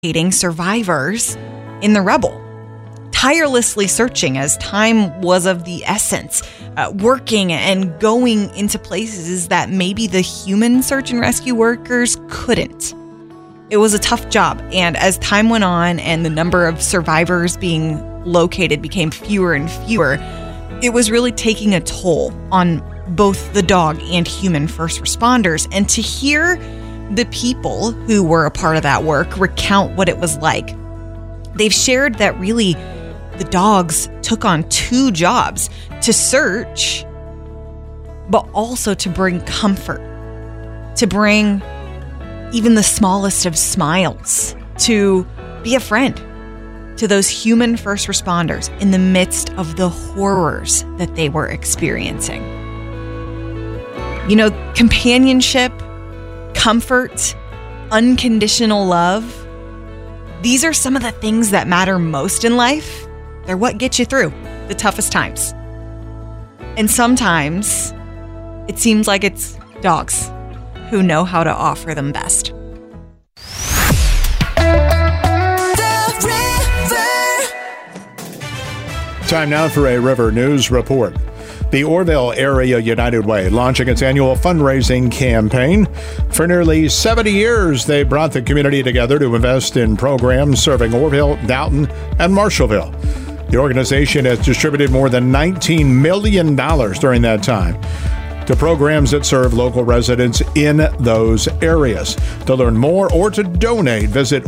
survivors in the rubble, tirelessly searching as time was of the essence, working and going into places that maybe the human search and rescue workers couldn't. It was a tough job, and as time went on and the number of survivors being located became fewer and fewer, it was really taking a toll on both the dog and human first responders. And to hear the people who were a part of that work recount what it was like, they've shared that really the dogs took on two jobs: to search, but also to bring comfort, to bring even the smallest of smiles, to be a friend to those human first responders in the midst of the horrors that they were experiencing. You know, companionship, comfort, unconditional love, these are some of the things that matter most in life. They're what get you through the toughest times. And sometimes it seems like it's dogs who know how to offer them best. Time now for a River News Report. The Orrville Area United Way launching its annual fundraising campaign. For nearly 70 years, they brought the community together to invest in programs serving Orrville, Dalton, and Marshallville. The organization has distributed more than $19 million during that time to programs that serve local residents in those areas. To learn more or to donate, visit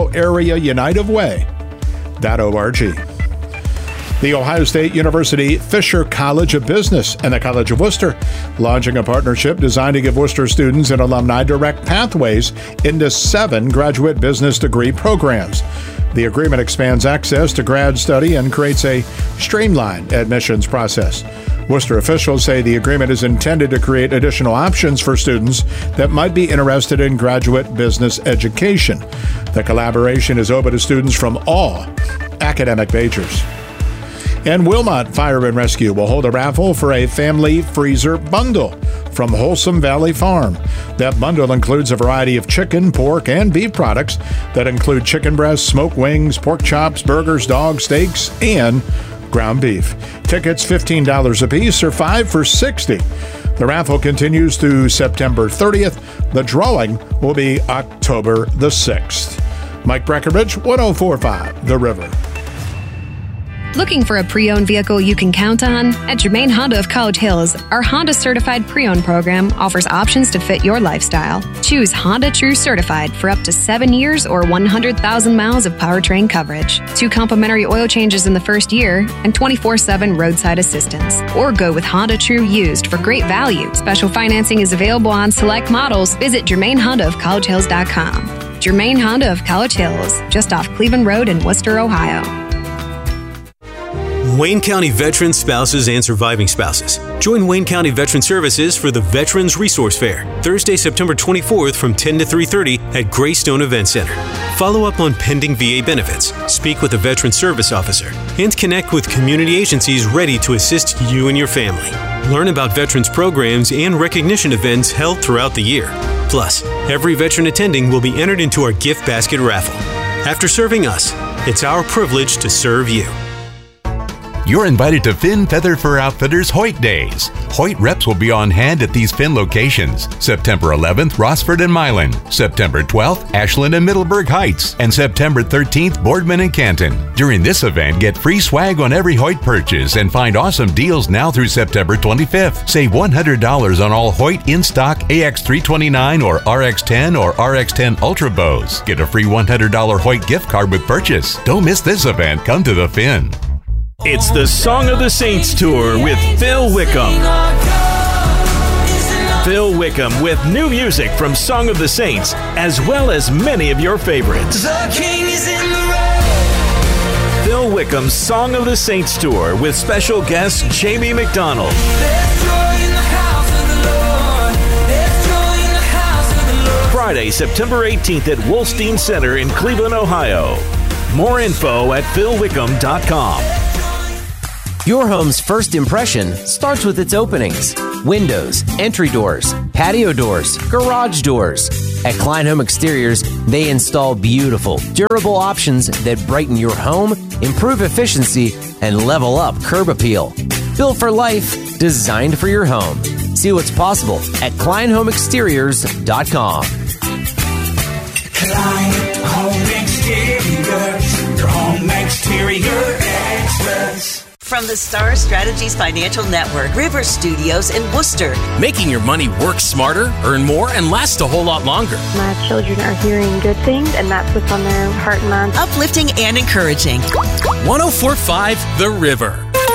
OrrvilleAreaUnitedWay.org. The Ohio State University Fisher College of Business and the College of Worcester launching a partnership designed to give Worcester students and alumni direct pathways into 7 graduate business degree programs. The agreement expands access to grad study and creates a streamlined admissions process. Worcester officials say the agreement is intended to create additional options for students that might be interested in graduate business education. The collaboration is open to students from all academic majors. And Wilmot Fire and Rescue will hold a raffle for a family freezer bundle from Wholesome Valley Farm. That bundle includes a variety of chicken, pork, and beef products that include chicken breasts, smoked wings, pork chops, burgers, dog steaks, and ground beef. Tickets $15 a piece or 5 for $60. The raffle continues through September 30th. The drawing will be October the 6th. Mike Breckenridge, 104.5 The River. Looking for a pre-owned vehicle you can count on? At Germain Honda of College Hills, our Honda Certified Pre-Owned program offers options to fit your lifestyle. Choose Honda True Certified for up to 7 years or 100,000 miles of powertrain coverage, 2 complimentary oil changes in the first year, and 24/7 roadside assistance. Or go with Honda True Used for great value. Special financing is available on select models. Visit GermainHondaofCollegeHills.com. Germain Honda of College Hills, just off Cleveland Road in Worcester, Ohio. Wayne County veterans, spouses, and surviving spouses. Join Wayne County Veteran Services for the Veterans Resource Fair, Thursday, September 24th from 10 to 3:30 at Greystone Event Center. Follow up on pending VA benefits, speak with a veteran service officer, and connect with community agencies ready to assist you and your family. Learn about veterans programs and recognition events held throughout the year. Plus, every veteran attending will be entered into our gift basket raffle. After serving us, it's our privilege to serve you. You're invited to Finn Feather Fur Outfitters Hoyt Days. Hoyt reps will be on hand at these Finn locations. September 11th, Rossford and Milan. September 12th, Ashland and Middleburg Heights. And September 13th, Boardman and Canton. During this event, get free swag on every Hoyt purchase and find awesome deals now through September 25th. Save $100 on all Hoyt in-stock AX329 or RX10 or RX10 Ultra bows. Get a free $100 Hoyt gift card with purchase. Don't miss this event. Come to the Finn. It's the Song of the Saints Tour with Phil Wickham. Phil Wickham with new music from Song of the Saints, as well as many of your favorites. The King is in the road. Phil Wickham's Song of the Saints Tour with special guest Jamie McDonald. There's joy in the house of the Lord. There's joy in the house of the Lord. Friday, September 18th at Wolstein Center in Cleveland, Ohio. More info at philwickham.com. Your home's first impression starts with its openings. windows, entry doors, patio doors, garage doors. At Klein Home Exteriors, they install beautiful, durable options that brighten your home, improve efficiency, and level up curb appeal. Built for life, designed for your home. See what's possible at KleinHomeExteriors.com. Klein Home Exteriors, your home exterior experts. From the Star Strategies Financial Network, River Studios in Worcester. Making your money work smarter, earn more, and last a whole lot longer. My children are hearing good things, and that's what's on their heart and mind. Uplifting and encouraging. 104.5 The River.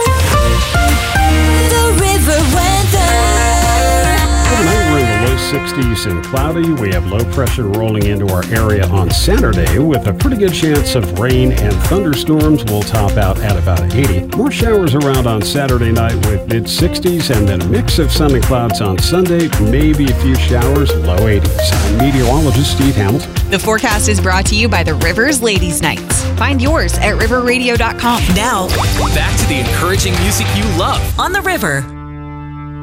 The River weather. Overnight, we're in the low 60s and cloudy. We have low pressure rolling into our area on Saturday with a pretty good chance of rain and thunderstorms. We'll top out at about 80. More showers around on Saturday night with mid-60s and then a mix of sun and clouds on Sunday. Maybe a few showers, low 80s. I'm meteorologist Steve Hamilton. The forecast is brought to you by the Rivers Ladies Nights. Find yours at riverradio.com. Now, back to the encouraging music you love on the River.